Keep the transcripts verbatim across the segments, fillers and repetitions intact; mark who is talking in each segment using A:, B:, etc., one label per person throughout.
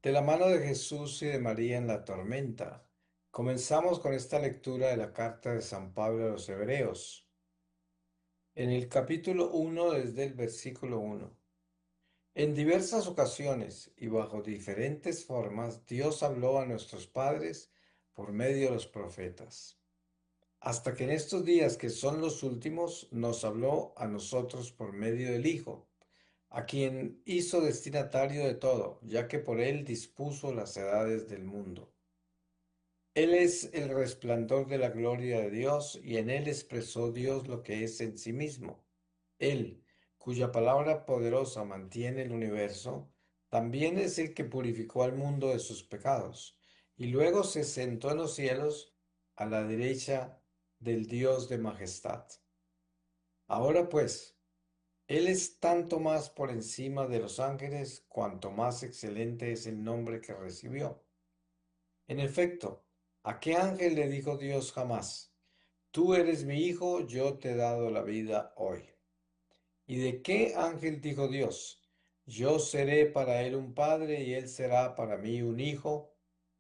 A: De la mano de Jesús y de María en la tormenta, comenzamos con esta lectura de la carta de San Pablo a los Hebreos. En el capítulo uno, desde el versículo uno. En diversas ocasiones y bajo diferentes formas, Dios habló a nuestros padres por medio de los profetas, hasta que en estos días que son los últimos, nos habló a nosotros por medio del Hijo, a quien hizo destinatario de todo, ya que por él dispuso las edades del mundo. Él es el resplandor de la gloria de Dios y en él expresó Dios lo que es en sí mismo. Él, cuya palabra poderosa mantiene el universo, también es el que purificó al mundo de sus pecados y luego se sentó en los cielos a la derecha del Dios de majestad. Ahora pues, Él es tanto más por encima de los ángeles cuanto más excelente es el nombre que recibió. En efecto, ¿a qué ángel le dijo Dios jamás: Tú eres mi hijo, yo te he dado la vida hoy? ¿Y de qué ángel dijo Dios: Yo seré para él un padre y él será para mí un hijo?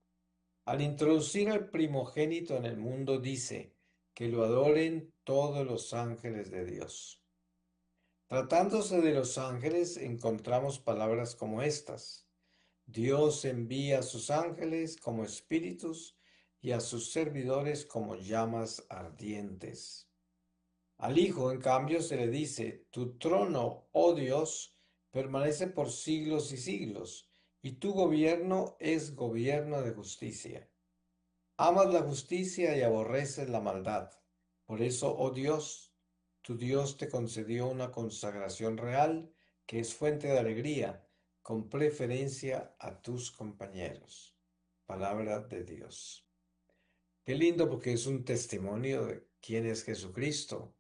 A: Al introducir al primogénito en el mundo dice que lo adoren todos los ángeles de Dios. Tratándose de los ángeles, encontramos palabras como estas: Dios envía a sus ángeles como espíritus y a sus servidores como llamas ardientes. Al Hijo, en cambio, se le dice: Tu trono, oh Dios, permanece por siglos y siglos, y tu gobierno es gobierno de justicia. Amas la justicia y aborreces la maldad. Por eso, oh Dios, tu Dios te concedió una consagración real que es fuente de alegría, con preferencia a tus compañeros. Palabra de Dios. Qué lindo, porque es un testimonio de quién es Jesucristo,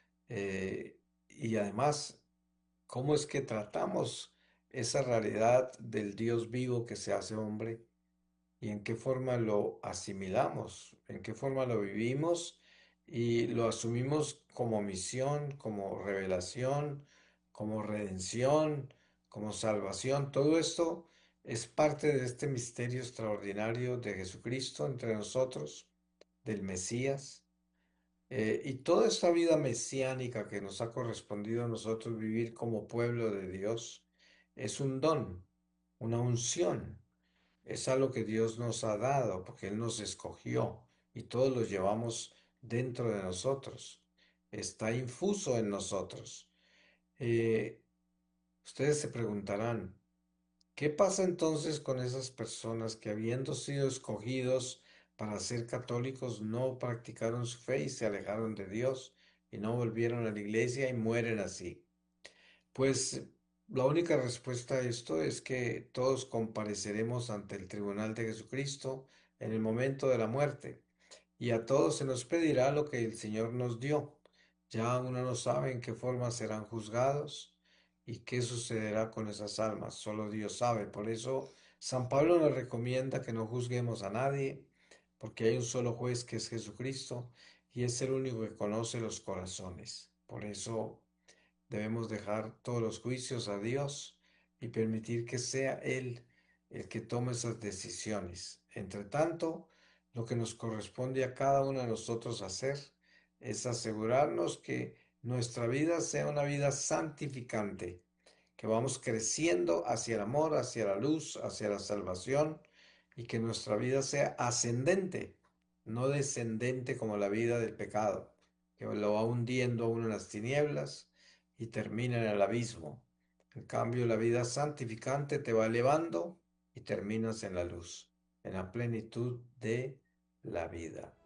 A: eh, y además cómo es que tratamos esa realidad del Dios vivo que se hace hombre y en qué forma lo asimilamos, en qué forma lo vivimos y lo asumimos como misión, como revelación, como redención, como salvación. Todo esto es parte de este misterio extraordinario de Jesucristo entre nosotros, del Mesías. Eh, y toda esta vida mesiánica que nos ha correspondido a nosotros vivir como pueblo de Dios es un don, una unción. Es algo que Dios nos ha dado porque Él nos escogió y todos lo llevamos dentro de nosotros. Está infuso en nosotros. Eh, Ustedes se preguntarán, ¿qué pasa entonces con esas personas que, habiendo sido escogidos para ser católicos, no practicaron su fe y se alejaron de Dios y no volvieron a la iglesia y mueren así? Pues la única respuesta a esto es que todos compareceremos ante el tribunal de Jesucristo en el momento de la muerte, y a todos se nos pedirá lo que el Señor nos dio. Ya uno no sabe en qué forma serán juzgados y qué sucederá con esas almas, solo Dios sabe. Por eso San Pablo nos recomienda que no juzguemos a nadie, porque hay un solo juez que es Jesucristo y es el único que conoce los corazones. Por eso debemos dejar todos los juicios a Dios y permitir que sea Él el que tome esas decisiones. Entre tanto, lo que nos corresponde a cada uno de nosotros hacer es asegurarnos que nuestra vida sea una vida santificante, que vamos creciendo hacia el amor, hacia la luz, hacia la salvación, y que nuestra vida sea ascendente, no descendente como la vida del pecado, que lo va hundiendo a uno en las tinieblas y termina en el abismo. En cambio, la vida santificante te va elevando y terminas en la luz, en la plenitud de la vida.